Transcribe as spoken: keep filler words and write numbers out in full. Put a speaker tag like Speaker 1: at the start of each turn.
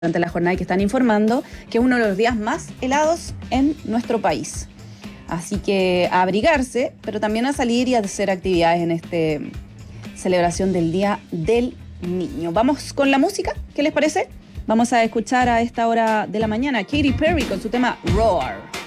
Speaker 1: durante la jornada y que están informando que es uno de los días más helados en nuestro país. Así que a abrigarse, pero también a salir y a hacer actividades en esta celebración del Día del Niño. Vamos con la música, ¿qué les parece? Vamos a escuchar a esta hora de la mañana Katy Perry con su tema Roar.